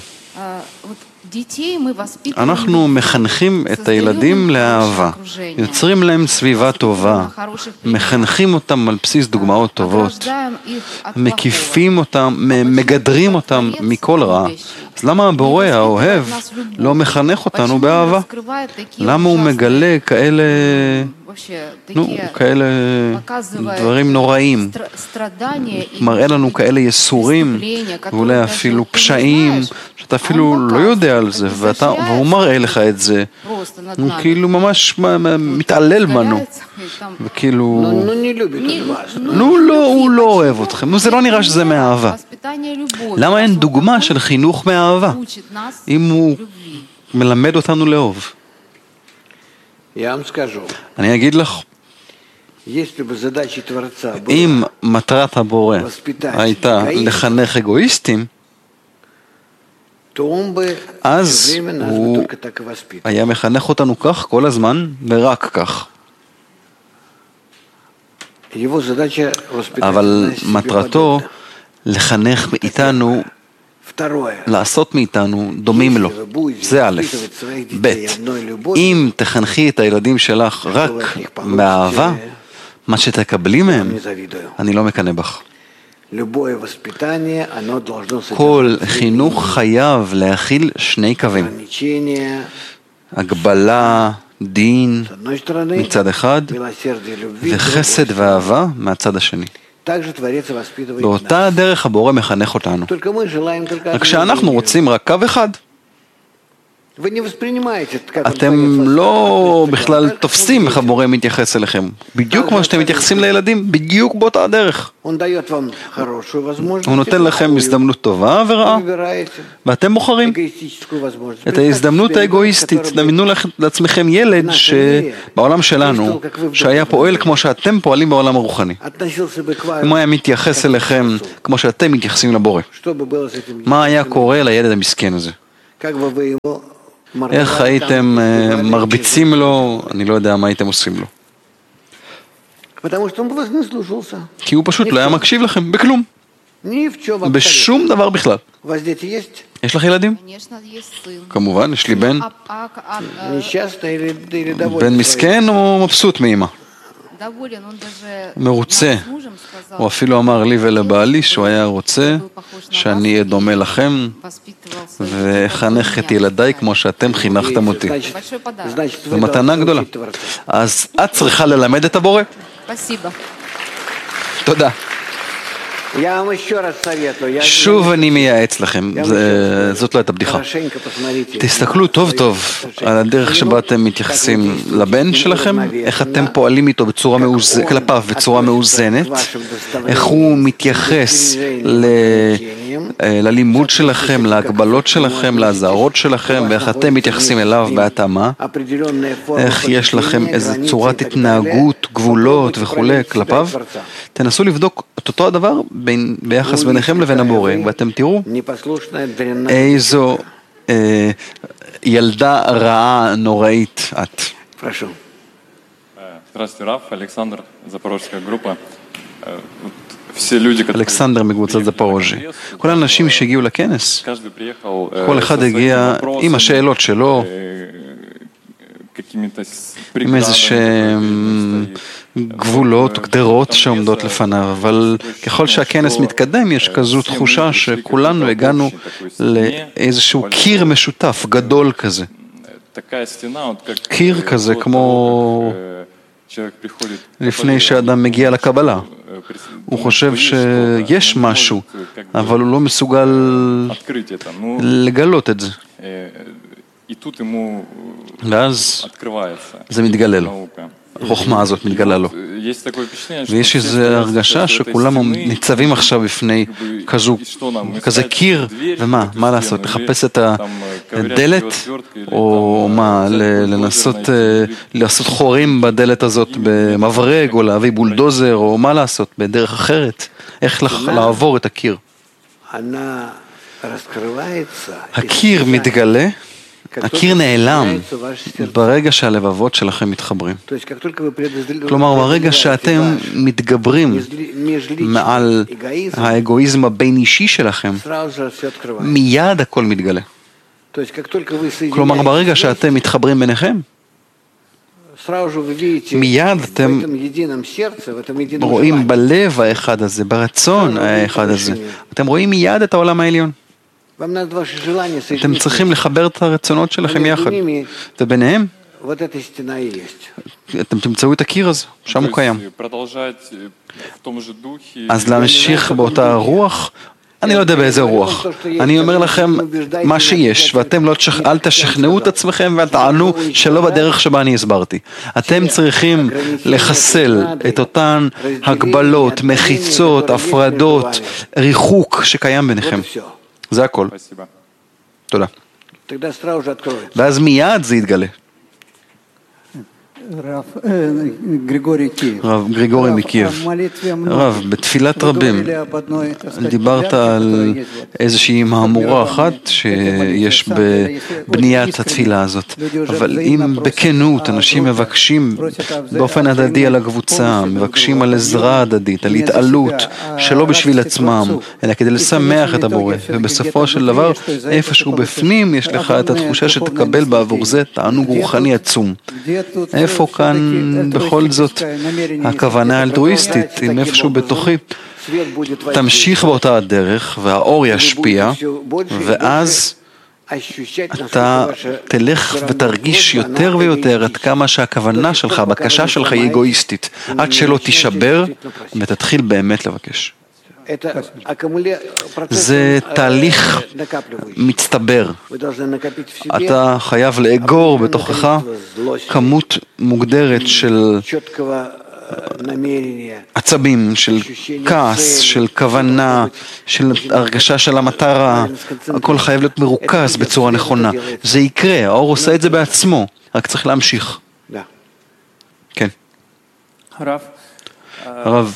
אנחנו מחנכים את הילדים לאהבה, יוצרים להם סביבה טובה, מחנכים אותם על בסיס דוגמאות טובות, מקיפים אותם, מגדרים אותם מכל רע. אז למה הבורא, האוהב, לא מחנך אותנו באהבה? למה הוא מגלה כאלה, נו, כאלה דברים נוראים? מראה לנו כאלה יסורים, ואולי אפילו פשעים, שאתה אפילו לא יודע על זה, ואתה, והוא מראה לך את זה, הוא כאילו ממש מתעלל בנו, וכאילו, נו, לא, הוא לא אוהב אתכם, זה לא נראה שזה מאהבה. למה אין דוגמה של חינוך מאהבה, אם הוא מלמד אותנו לאהוב? אני אגיד לך, אם מטרת הבורא הייתה לחנך אגואיסטים, אז הוא היה מחנך אותנו כך כל הזמן, ורק כך. אבל מטרתו לחנך מאיתנו, לעשות מאיתנו דומים לו. זה א', ב', אם תחנכי את הילדים שלך רק מאהבה, מה שתקבלי מהם, אני לא מקנא בך. כל חינוך חייב להכיל שני קווים. הגבלה, דין מצד אחד, וחסד ואהבה מהצד השני. באותה הדרך הבורא מחנך אותנו. רק שאנחנו רוצים רק קו אחד. אתם לא בכלל תופסים איך הבורא מתייחס אליכם. בדיוק כמו שאתם מתייחסים לילדים, בדיוק באותה הדרך. הוא נותן לכם הזדמנות טובה ורעה, ואתם בוחרים את ההזדמנות האגואיסטית. דמיינו לעצמכם ילד שבעולם שלנו, שהיה פועל כמו שאתם פועלים בעולם הרוחני. אם הוא היה מתייחס אליכם כמו שאתם מתייחסים לבורא, מה היה קורה לילד המסכן הזה? איך הייתם מרביצים לו, אני לא יודע מה הייתם עושים לו. כי הוא פשוט לא היה מקשיב לכם, בכלום. בשום דבר בכלל. יש לך ילדים? כמובן, יש לי בן. בן מסכן או מבסוט מאמא? מרוצה. הוא אפילו אמר לי ולבעלי שהוא היה רוצה שאני אהיה דומה לכם וחנך את ילדיי כמו שאתם חינכתם אותי. זו מתנה גדולה. אז את צריכה ללמד את הבורא. תודה. שוב אני מייעץ לכם, זאת לא הייתה בדיחה. תסתכלו טוב טוב על הדרך שבה אתם מתייחסים לבן שלכם, איך אתם פועלים איתו בצורה מאוזנת, כלפיו בצורה מאוזנת, איך הוא מתייחס ללימוד שלכם, להגבלות שלכם, להזהרות שלכם, ואיך אתם מתייחסים אליו בהתאמה, איך יש לכם איזו צורת התנהגות, גבולות וכו' כלפיו. תנסו לבדוק את אותו הדבר בין, ביחס ביניכם לבין הבורא, ואתם תראו איזו אה, ילדה רעה נוראית את. Здравствуйте, Раф, Александр, Запорожская группа. אלכסנדר מקבוצת זפורוז'י. כל האנשים שהגיעו לכנס, כל אחד הגיע עם השאלות שלו, עם איזה שהם גבולות, גדרות שעומדות לפניו, אבל ככל שהכנס מתקדם יש כזו תחושה שכולנו הגענו לאיזשהו קיר משותף גדול כזה. קיר כזה כמו לפני שאדם מגיע לקבלה. הוא חושב שיש משהו, אבל הוא לא מסוגל לגלות את זה. ואז זה מתגלה לו. החוכמה הזאת מתגלה לו. ויש איזו הרגשה שכולם ניצבים עכשיו בפני כזו, כזה קיר, ומה, מה לעשות? לחפש את הדלת, או מה, לנסות לעשות חורים בדלת הזאת במברג, או להביא בולדוזר, או מה לעשות, בדרך אחרת? איך לעבור את הקיר? הקיר מתגלה, הקיר נעלם ברגע שהלבבות שלכם מתחברים. כלומר, ברגע שאתם מתגברים מעל האגואיזם הבין אישי שלכם, מיד הכל מתגלה. כלומר, ברגע שאתם מתחברים ביניכם, מיד אתם רואים בלב האחד הזה, ברצון האחד הזה, אתם רואים מיד את העולם העליון. אתם צריכים לחבר את הרצונות שלכם יחד, וביניהם אתם תמצאו את הקיר הזה, שם הוא קיים. אז להמשיך באותה רוח, אני לא יודע באיזה רוח, אני אומר לכם מה שיש, ואתם לא אל תשכנעו את עצמכם ואל תענו שלא בדרך שבה אני הסברתי. אתם צריכים לחסל את אותן הגבלות, מחיצות, הפרדות, ריחוק שקיים ביניכם. זה הכל. תודה. ואז מיד זה יתגלה. רב גריגורי מקייב. רב, בתפילת רבים דיברת על איזושהי מהמורה אחת שיש בבניית התפילה הזאת, אבל אם בכנות אנשים מבקשים באופן הדדי על הקבוצה, מבקשים על עזרה הדדית, על התעלות שלא בשביל עצמם, אלא כדי לשמח את הבורא, ובסופו של דבר איפשהו בפנים יש לך את התחושה שתקבל בעבור זה תענוג רוחני עצום. איפה כאן בכל זאת הכוונה האלטרואיסטית, אם איפשהו בתוכי תמשיך באותה הדרך והאור ישפיע, ואז אתה תלך ותרגיש יותר ויותר עד כמה שהכוונה שלך, הבקשה שלך היא אגואיסטית, עד שלא תישבר ותתחיל באמת לבקש. זה תהליך מצטבר. אתה חייב לאגור בתוכך כמות מוגדרת של עצבים, של כעס, של כוונה, של הרגשה של המטרה. הכל חייב להיות מרוכז בצורה נכונה. זה יקרה, האור עושה את זה בעצמו, רק צריך להמשיך. כן. הרב,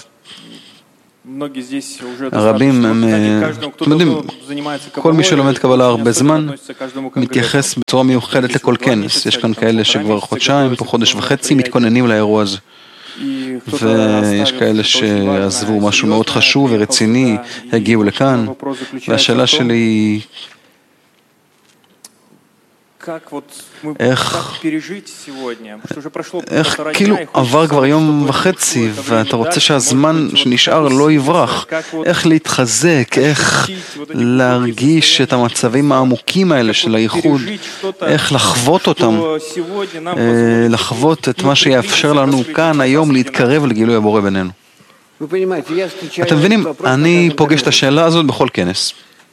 הרבים הם, אתם יודעים, כל מי שלומד קבלה הרבה זמן מתייחס בצורה מיוחדת לכל כנס. יש כאן כאלה שכבר חודשיים, פה חודש וחצי מתכוננים לאירוע הזה. ויש כאלה שעזבו משהו מאוד חשוב ורציני, הגיעו לכאן, והשאלה שלי היא איך, איך כאילו עבר כבר יום וחצי ואתה רוצה שהזמן שנשאר לא יברח, איך להתחזק, איך להרגיש את המצבים העמוקים האלה של הייחוד, איך לחוות אותם, לחוות את מה שיאפשר לנו כאן היום להתקרב לגילוי הבורא בינינו. אתם מבינים, אני פוגש את השאלה הזאת בכל כנס.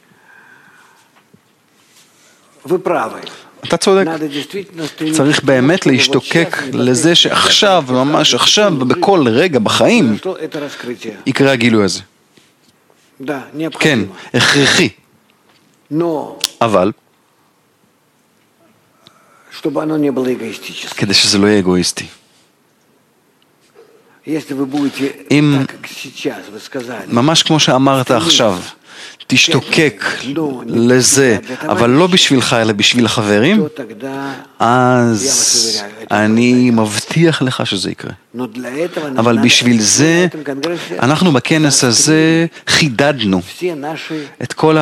אתה צודק, צריך באמת להשתוקק לזה שעכשיו, ממש עכשיו, בכל רגע בחיים, יקרה הגילוי הזה. כן, הכרחי. אבל, כדי שזה לא יהיה אגואיסטי. אם, ממש כמו שאמרת עכשיו, תשתוקק לזה, אבל לא בשבילך, אלא בשביל החברים, אז אני מבטיח לך שזה יקרה. אבל בשביל זה, אנחנו בכנס הזה חידדנו את כל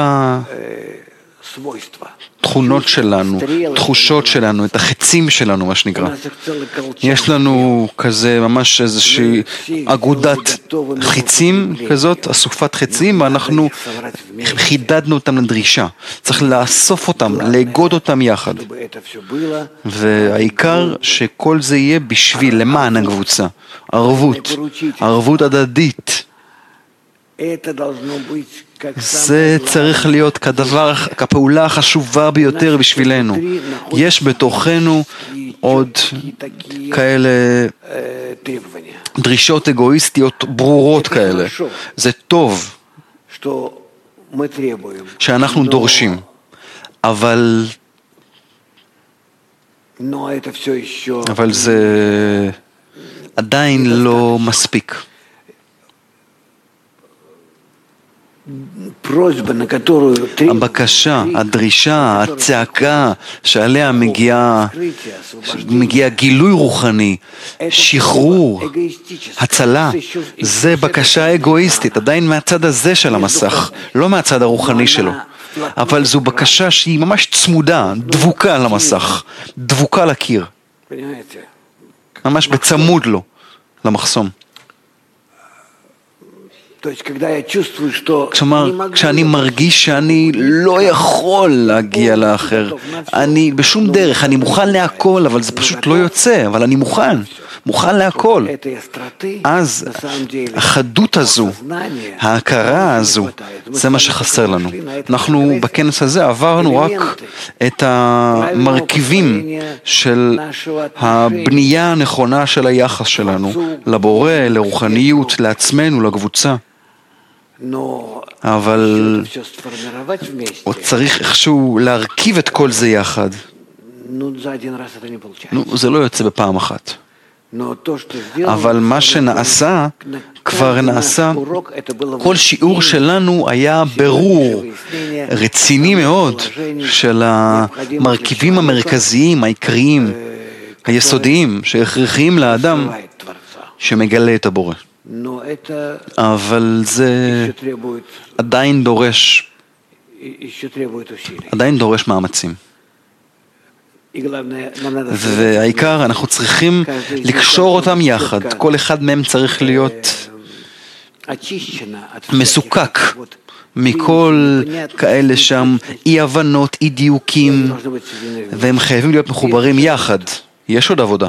התכונות שלנו, תחושות שלנו, את החצים שלנו, מה שנקרא. יש לנו כזה ממש איזושהי אגודת חצים כזאת, אסופת חצים, ואנחנו חידדנו אותם לדרישה. צריך לאסוף אותם, לאגוד אותם יחד. והעיקר שכל זה יהיה בשביל, למען הקבוצה. ערבות, ערבות הדדית. זה צריך להיות כדבר, כפעולה החשובה ביותר בשבילנו. יש בתוכנו עוד כאלה דרישות אגואיסטיות ברורות כאלה. זה טוב שאנחנו דורשים, אבל אבל זה עדיין לא מספיק. הבקשה, הדרישה, הצעקה שעליה מגיע, מגיע גילוי רוחני, שחרור, הצלה, זה בקשה אגואיסטית, עדיין מהצד הזה של המסך, לא מהצד הרוחני שלו. אבל זו בקשה שהיא ממש צמודה, דבוקה למסך, דבוקה לקיר. ממש בצמוד לו, למחסום. כלומר, כשאני מרגיש שאני לא יכול להגיע לאחר, אני בשום דרך, אני מוכן להכל, אבל זה פשוט לא יוצא, אבל אני מוכן, מוכן להכל. אז החדות הזו, ההכרה הזו, זה מה שחסר לנו. אנחנו בכנס הזה עברנו רק את המרכיבים של הבנייה הנכונה של היחס שלנו, לבורא, לרוחניות, לעצמנו, לקבוצה. אבל עוד צריך איכשהו להרכיב את כל זה יחד. נו, זה לא יוצא בפעם אחת. אבל מה שנעשה, כבר נעשה, כל שיעור שלנו היה ברור, רציני מאוד, של המרכיבים המרכזיים, העיקריים, היסודיים, שהכרחיים לאדם, שמגלה את הבורא. אבל זה עדיין דורש, עדיין דורש מאמצים. והעיקר, אנחנו צריכים לקשור אותם יחד. כל אחד מהם צריך להיות מסוכק מכל כאלה שם אי הבנות, אי דיוקים, והם חייבים להיות מחוברים יחד, יש עוד עבודה.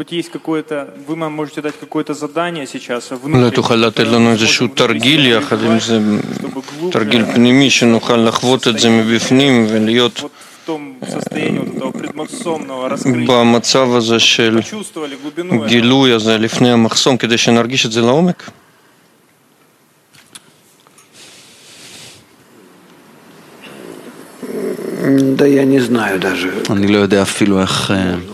אולי תוכל לתת לנו איזשהו תרגיל יחד עם זה, תרגיל פנימי שנוכל לחוות את זה מבפנים ולהיות במצב הזה של גילוי הזה לפני המחסום כדי שנרגיש את זה לעומק. אני לא יודע אפילו איך,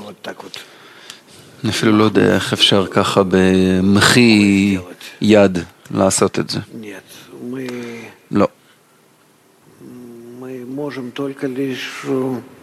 אני אפילו לא יודע איך אפשר ככה במחי יד לעשות את זה. לא.